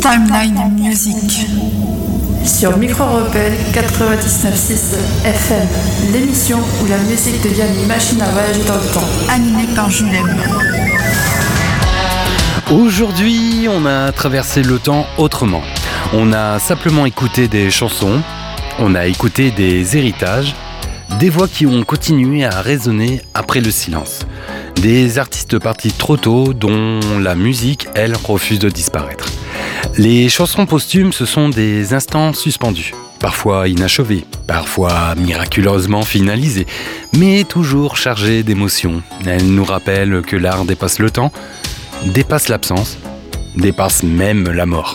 Timeline Music sur Micro Rebelle 99.6 FM, l'émission où la musique devient une machine à voyager dans le temps, animée par Julem. Aujourd'hui, on a traversé le temps autrement. On a simplement écouté des chansons, on a écouté des héritages, des voix qui ont continué à résonner après le silence. Des artistes partis trop tôt dont la musique, elle, refuse de disparaître. Les chansons posthumes, ce sont des instants suspendus, parfois inachevés, parfois miraculeusement finalisés, mais toujours chargés d'émotions. Elles nous rappellent que l'art dépasse le temps, dépasse l'absence, dépasse même la mort.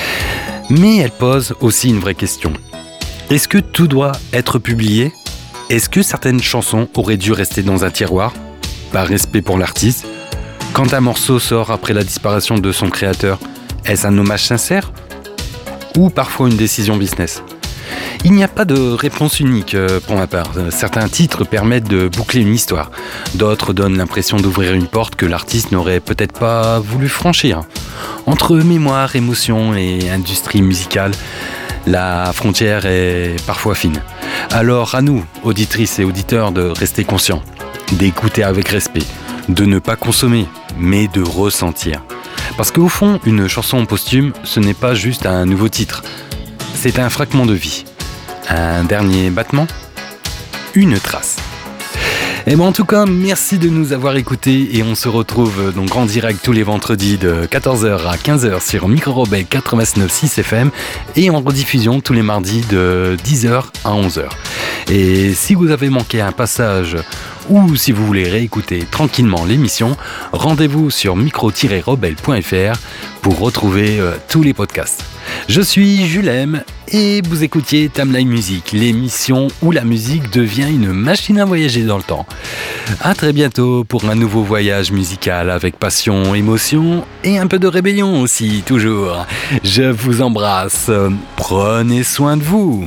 Mais elles posent aussi une vraie question. Est-ce que tout doit être publié ? Est-ce que certaines chansons auraient dû rester dans un tiroir ? Par respect pour l'artiste, quand un morceau sort après la disparition de son créateur, est-ce un hommage sincère ou parfois une décision business ? Il n'y a pas de réponse unique pour ma part. Certains titres permettent de boucler une histoire. D'autres donnent l'impression d'ouvrir une porte que l'artiste n'aurait peut-être pas voulu franchir. Entre mémoire, émotion et industrie musicale, la frontière est parfois fine. Alors à nous, auditrices et auditeurs, de rester conscients, d'écouter avec respect, de ne pas consommer, mais de ressentir. Parce qu'au fond, une chanson posthume, ce n'est pas juste un nouveau titre. C'est un fragment de vie. Un dernier battement ? Une trace. Et en tout cas, merci de nous avoir écoutés et on se retrouve donc en direct tous les vendredis de 14h à 15h sur Micro Rebelle 99.6 FM et en rediffusion tous les mardis de 10h à 11h. Et si vous avez manqué un passage ou si vous voulez réécouter tranquillement l'émission, rendez-vous sur micro-rebelle.fr pour retrouver tous les podcasts. Je suis Julem et vous écoutiez Timeline Music, l'émission où la musique devient une machine à voyager dans le temps. À très bientôt pour un nouveau voyage musical avec passion, émotion et un peu de rébellion aussi, toujours. Je vous embrasse, prenez soin de vous.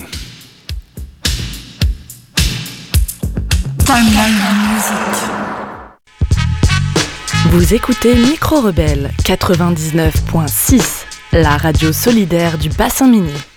Timeline Music. Vous écoutez Micro Rebelle 99.6, la radio solidaire du Bassin Minier.